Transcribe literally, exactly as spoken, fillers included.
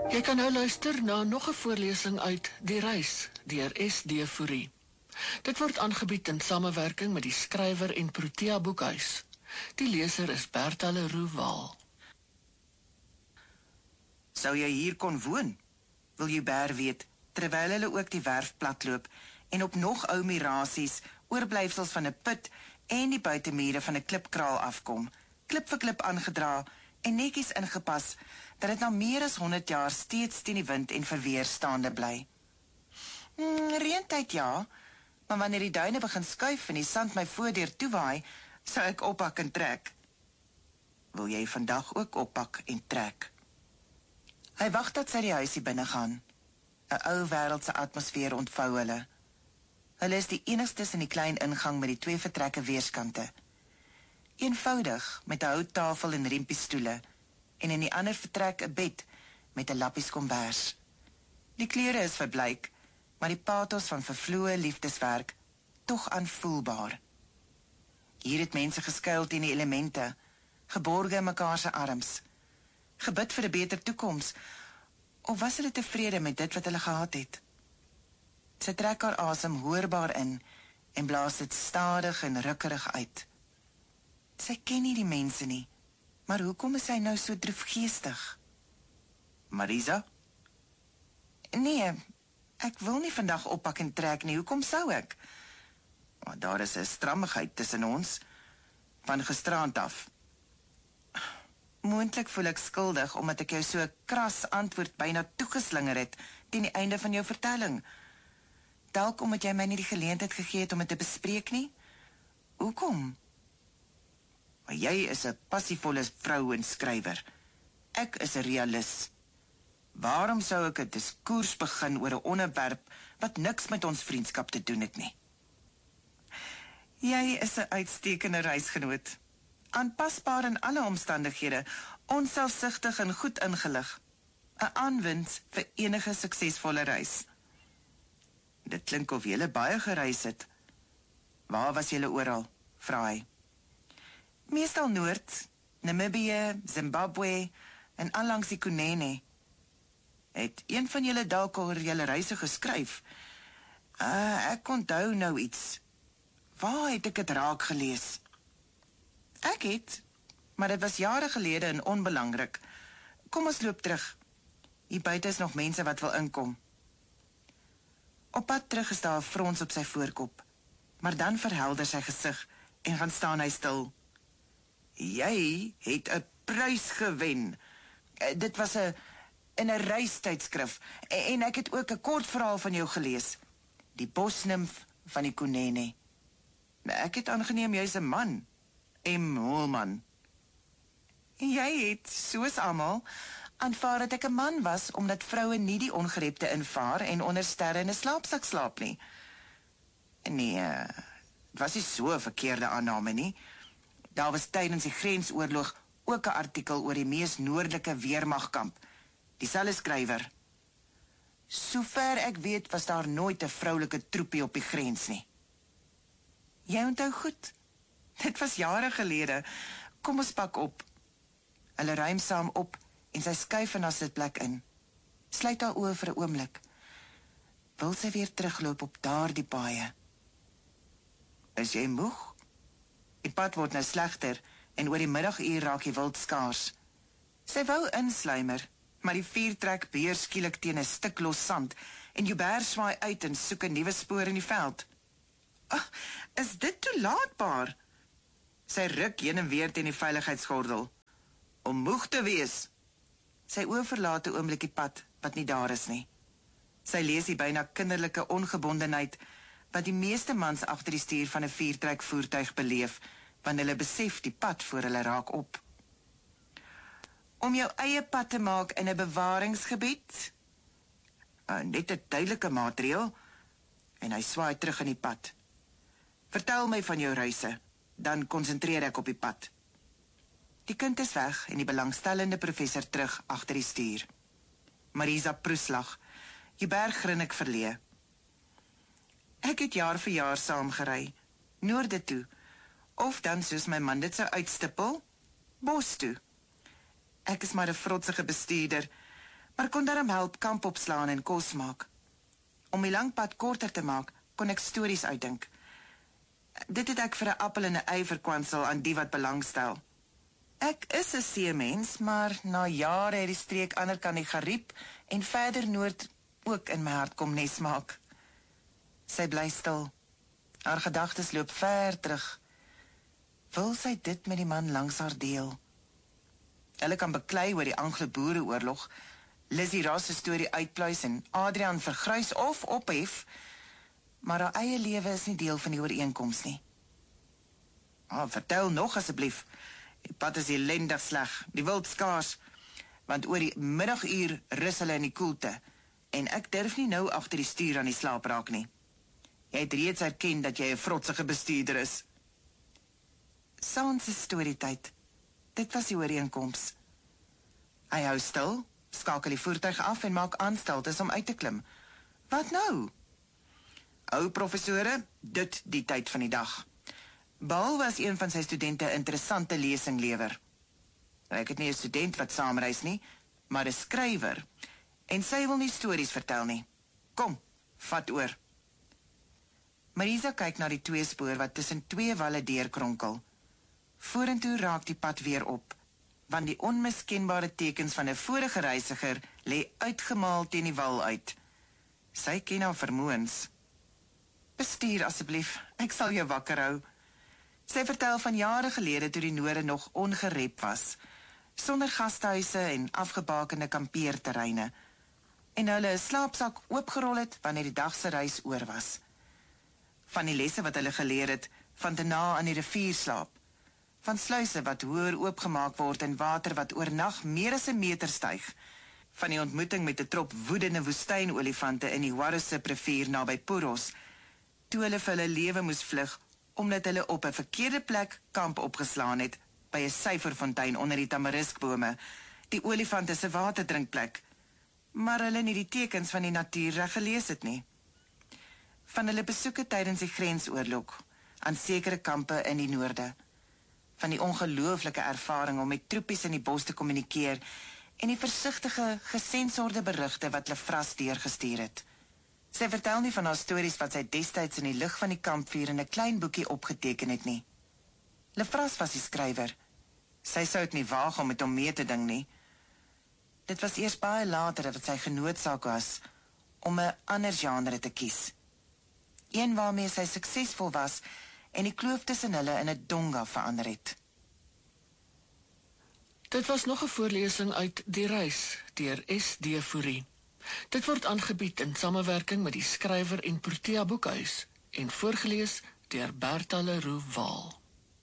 Jy kan nou luister na nog 'n voorlesing uit Die Reis deur S D Fourie. Dit word aangebied in samewerking met die skrywer en Protea Boekhuis. Die leser is Bertha Leroux Waal. Sou jy hier kon woon? Wil Joubert weet, terwyl hulle ook die werf platloop en op nog ou mirasies, oorblyfsels van 'n put en die buitemure van 'n klipkraal afkom, klip vir klip aangedra en netjies ingepas, dat dit na meer as honderd jaar steeds teen die wind en verweer staande bly. Hmm, reentyd ja, maar wanneer die duine begin skuif en die sand my voordeur toewaai, sou ek oppak en trek. Wil jy vandag ook oppak en trek? Hy wag dat sy die huisie binne gaan. 'n Ou wêreldse atmosfeer ontvou hulle. Hulle is die enigstes in die klein ingang met die twee vertrekke weerskante. Eenvoudig, met 'n houttafel en riempiestoele, en in die ander vertrek 'n bed met 'n lappies kombers. Die kleure is verbleik, maar die pathos van vervloeë liefdeswerk tog aanvoelbaar. Hier het mense geskuil teen die elemente, geborge in mekaar se arms, gebid vir 'n beter toekoms, of was hulle tevrede met dit wat hulle gehad het? Sy trek haar asem hoorbaar in en blaas dit stadig en rukkerig uit. Sy ken nie die mense nie, maar hoekom is sy nou so droefgeestig? Marisa? Nee, ek wil nie vandag oppak en trek nie, hoekom sou ek? Maar daar is 'n strammigheid tussen ons, van gisterand af. Moontlik voel ek skuldig, omdat ek jou so 'n kras antwoord byna toegeslinger het, teen die einde van jou vertelling. Dalk omdat jy my nie die geleentheid gegee het om dit te bespreek nie? Hoekom? Maar jy is 'n passievolle vrou en skrywer. Ek is 'n realist. Waarom sou ek 'n diskoers begin oor 'n onderwerp wat niks met ons vriendskap te doen het nie? Jy is 'n uitstekende reisgenoot. Aanpasbaar in alle omstandighede, onselfsugtig en goed ingelig. 'n Aanwinst vir enige suksesvolle reis. Dit klink of jy baie gereis het. Waar was jy oral? Vra hy. Meestal Noord, Namibië, Zimbabwe en allangs die Kunene. Het een van julle dalk oor julle reise geskryf? Ah, ek onthou nou iets. Waar het ek dit raak gelees? Ek het, maar dit was jare gelede en onbelangrik. Kom ons loop terug. Hier buite is nog mense wat wil inkom. Op pad terug is daar 'n frons op sy voorkop, maar dan verhelder sy gesig en gaan staan hy stil. Jy het 'n prys gewen. Dit was 'n in 'n reistydskrif en ek het ook 'n kort verhaal van jou gelees. Die bosnimf van die Kunene. Ek het aangeneem jy's 'n man. M. Holman. Jy het, soos almal, aanvaar dat ek 'n man was, omdat vroue nie die ongerepte invaar en onder sterre in 'n slaapsak slaap nie. Nee, het was nie so 'n verkeerde aanname nie. Daar was tydens die grensoorlog ook 'n artikel oor die mees noordelike weermagkamp. Dieselfde skrywer. Sover ek weet was daar nooit 'n vroulike troepie op die grens nie. Jy onthou goed. Dit was jare gelede. Kom ons pak op. Hulle ruim saam op en sy skuif in haar sitplek in. Sluit haar oë vir 'n oomblik. Wil sy weer terugloop op daardie paaie? Is jy moeg? Die pad word nou slegter en oor die middaguur raak die wild skaars. Sy wou insluimer, maar die vuur trek beer skielik teen 'n stuk los sand en Joubert swaai uit en soek 'n nuwe spoor in die veld. Ag, is dit toelaatbaar? Sy ruk heen en weer teen die veiligheidsgordel. Om moeg te wees. Sy oë verlaat 'n oomblik die pad wat nie daar is nie. Sy lees die byna kinderlike ongebondenheid wat die meeste mans agter die stuur van 'n viertrek voertuig beleef, wanneer hulle besef die pad voor hulle raak op. Om jou eie pad te maak in 'n bewaringsgebied? Uh, net 'n tydelike maatreël, en hy swaai terug in die pad. Vertel my van jou reise, dan konsentreer ek op die pad. Die kind is weg en die belangstellende professor terug agter die stuur. Marisa proeslag. Joubert grin ek verlee. Ek het jaar vir jaar saam gery, noorde toe, of dan soos my man dit sou uitstippel, bos toe. Ek is maar 'n vrotsige bestuurder, maar kon daarom help kamp opslaan en kos maak. Om die lang pad korter te maak, kon ek stories uitdink. Dit het ek vir 'n appel en 'n ei verkwansel aan die wat belangstel. Ek is 'n seemens, maar na jare het die streek ander kan die Gariep en verder noord ook in my hart kom nes maak. Sy bly stil. Haar gedagtes loop ver terug. Wil sy dit met die man langs haar deel? Hulle kan beklei oor die Anglo-Boereoorlog, Lizzie Ross se storie uitpluis en Adrian vergrys of ophef, maar haar eie lewe is nie deel van die ooreenkoms nie. Ah, vertel nog asseblief. Die pad is ellendig sleg, die wild skaars, want oor die middaguur rus hulle in die koelte, en ek durf nie nou agter die stuur aan die slaap raak nie. Jy het reeds erken dat jy 'n vrotsige bestuurder is. Saans se storietyd. Dit was die ooreenkoms. Hy hou stil, skakel die voertuig af en maak aanstaltes om uit te klim. Wat nou? Ou professore, dit die tyd van die dag. Baal was een van sy studente 'n interessante lesing lewer. Ek het nie 'n student wat saamreis nie, maar 'n skrywer. En sy wil nie stories vertel nie. Kom, vat oor. Marisa kyk na die tweespoor wat tussen twee walle deurkronkel. Vorentoe raak die pad weer op, want die onmiskenbare tekens van 'n vorige reisiger lê uitgemaal teen die wal uit. Sy ken haar vermoëns. Bestuur asseblief, ek sal jou wakker hou. Sy vertel van jare gelede toe die noorde nog ongerep was, sonder gastehuise en afgebakende kampeerterreine, en hulle 'n slaapsak oopgerol het wanneer die dag se reis oor was. Van die lesse wat hulle geleer het, van te na aan die rivier slaap, van sluise wat hoër oopgemaak word en water wat oornag meer as 'n meter styg, van die ontmoeting met 'n trop woedende woestynolifante in die Warrisip rivier naby Puros, toe hulle vir hulle lewe moes vlug, omdat hulle op 'n verkeerde plek kamp opgeslaan het, by 'n syferfontein onder die tamariskbome, die olifante se waterdrinkplek, maar hulle nie die tekens van die natuur reg gelees het nie. Van hulle besoeke tydens die grensoorlog, aan sekere kampe in die noorde, van die ongelooflike ervaring om met troepies in die bos te kommunikeer, en die versigtige, gesensorde berigte wat Lefras deurgestuur het. Sy vertel nie van haar stories wat sy destyds in die lig van die kampvuur in 'n klein boekie opgeteken het nie. Lefras was die skrywer. Sy sou dit nie waag om met hom mee te ding nie. Dit was eers baie later dat sy genoodsaak was om 'n ander genre te kies. Een waarmee sy suksesvol was en die kloof tussen hulle in 'n donga verander het. Dit was nog 'n voorlesing uit Die Reis deur S D Fourie. Dit word aangebied in samewerking met die Skrywer en Protea Boekhuis en voorgeles deur Bertha Leroux Waal.